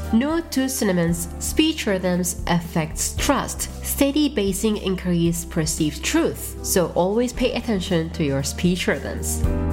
Note to synonyms: speech rhythms affects trust. Steady basing increases perceived truth. So always pay attention to your speech rhythms.